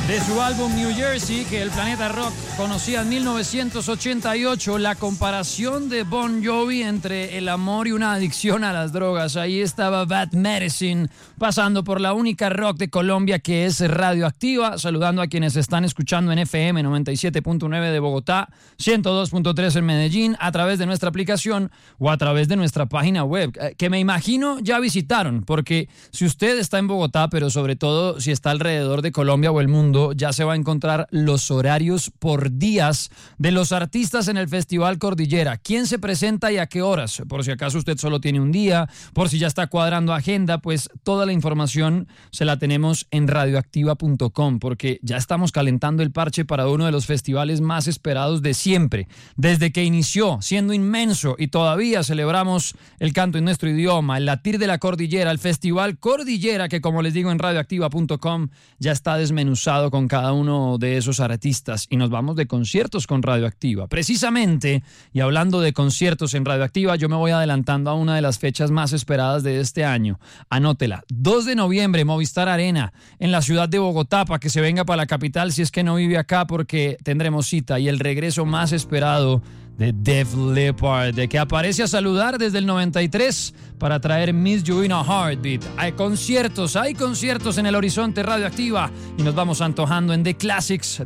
De su álbum New Jersey, que el Planeta Rock conocía en 1988, la comparación de Bon Jovi entre el amor y una adicción a las drogas. Ahí estaba Bad Medicine, pasando por la única rock de Colombia que es radioactiva, saludando a quienes están escuchando en FM 97.9 de Bogotá, 102.3 en Medellín, a través de nuestra aplicación o a través de nuestra página web, que me imagino ya visitaron, porque si usted está en Bogotá, pero sobre todo si está alrededor de Colombia o el mundo, ya se va a encontrar los horarios por días de los artistas en el Festival Cordillera. ¿Quién se presenta y a qué horas? Por si acaso usted solo tiene un día, por si ya está cuadrando agenda, pues toda la información se la tenemos en radioactiva.com, porque ya estamos calentando el parche para uno de los festivales más esperados de siempre. Desde que inició, siendo inmenso, y todavía celebramos el canto en nuestro idioma, el latir de la cordillera, el Festival Cordillera, que como les digo en radioactiva.com ya está desmenuzado con cada uno de esos artistas, y nos vamos de conciertos con Radioactiva. Precisamente, y hablando de conciertos en Radioactiva, yo me voy adelantando a una de las fechas más esperadas de este año. Anótela, 2 de noviembre, Movistar Arena, en la ciudad de Bogotá, para que se venga para la capital si es que no vive acá, porque tendremos cita y el regreso más esperado de Def Leppard, de que aparece a saludar desde el 93 para traer Miss You in a Heartbeat. Hay conciertos en el horizonte Radioactiva, y nos vamos antojando en The Classics